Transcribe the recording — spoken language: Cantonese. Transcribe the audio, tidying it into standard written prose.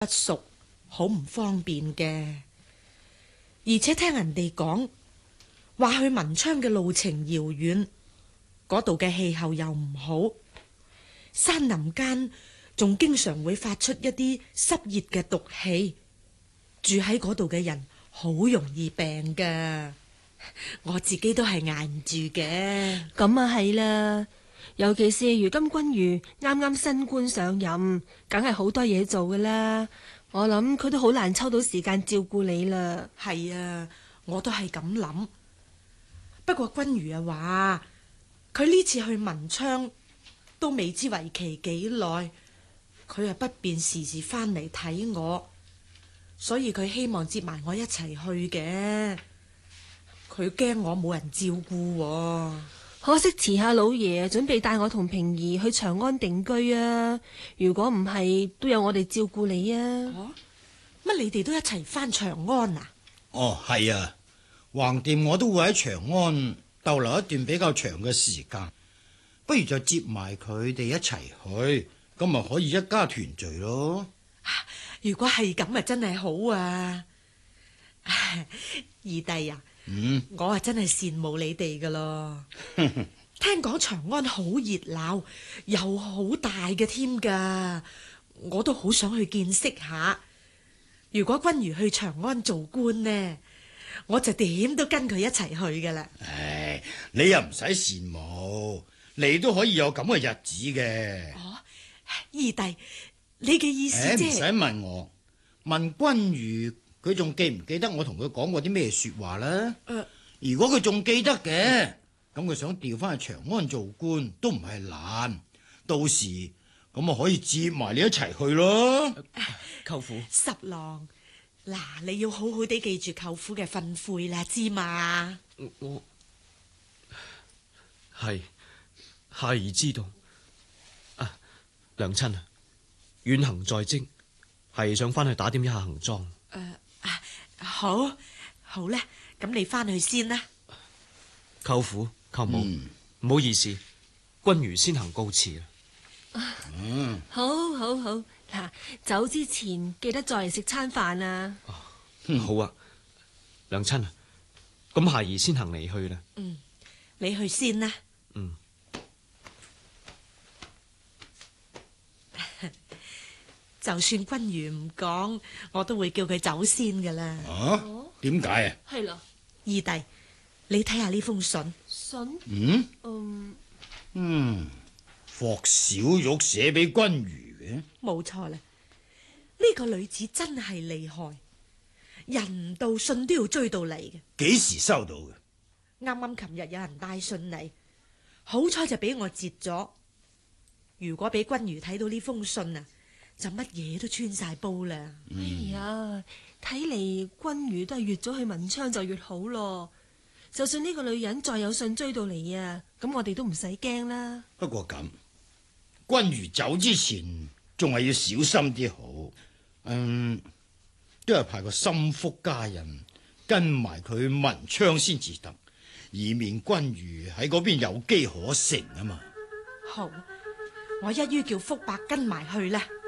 不熟，好唔方便嘅。而且聽人哋講話去文昌嘅路程遙遠，嗰度嘅氣候又唔好，山林間仲經常會發出一啲濕熱嘅毒氣，住喺嗰度嘅人好容易病噶。我自己都係捱唔住嘅。 咁啊係啦，尤其是如今君如啱啱新官上任，梗係好多嘢做噶啦。我諗佢都好難抽到時間照顧你啦。 係啊，我都係咁諗。不過君如啊話，佢呢次去文昌都未知為期幾耐，佢啊不便時時翻嚟睇我，所以佢希望接埋我一齊去嘅。佢驚我冇人照顧喎。 可惜遲下老爺準備帶我同平兒去長安定居啊！如果唔係，都有我哋照顧你啊！ 哦，乜你哋都一齊翻長安啊？ 哦，係啊，橫掂我都會喺長安逗留一段比較長嘅時間，不如就接埋佢哋一齊去，咁咪可以一家團聚咯。 如果係咁啊，真係好啊！二弟啊，我啊真係羨慕你哋噶咯。聽講長安好熱鬧，又好大嘅添噶，我都好想去見識下。如果君如去長安做官呢，我就點都跟佢一齊去噶啦。 唉，你又唔使羨慕，你都可以有咁嘅日子嘅。 哦，二弟，你嘅意思即係？ 唔使問我，問君如，佢仲記唔記得我同佢講過啲咩說話啦？如果佢仲記得嘅，咁佢想調翻去長安做官都唔係難，到時咁啊可以接埋你一齊去咯。 舅父， 十郎，嗱，你要好好地記住舅父嘅訓誨啦，知嘛？ 我係孩兒知道。啊，娘親啊，遠行在即，係想翻去打點一下行裝。 好，好咧，咁你翻去先啦。 舅父、舅母，唔好意思，君如先行告辭啦。 好，好，好，嗱，走之前記得再嚟食餐飯啊！ 好啊，娘親啊，咁孩兒先行離去啦。 你去先啦。就算君如唔講，我都會叫佢走先噶啦。 啊？點解啊？ 係咯， 二弟，你睇下呢封信。 信？ 霍小玉寫俾君如嘅。 冇錯啦，呢個女子真係厲害，人唔到信都要追到嚟嘅。 幾時收到嘅？ 啱啱琴日有人帶信嚟，好彩就俾我截咗。如果俾君如睇到呢封信啊，就乜嘢都穿晒煲啦。 哎呀，睇嚟君如都係越早去文昌就越好咯。就算呢個女人再有信追到嚟啊，咁我哋都唔使驚啦。 不過咁，君如走之前仲係要小心啲好。都係派個心腹家人跟埋佢文昌先至得，以免君如喺嗰邊有機可乘啊嘛。 好，我一於叫福伯跟埋去啦。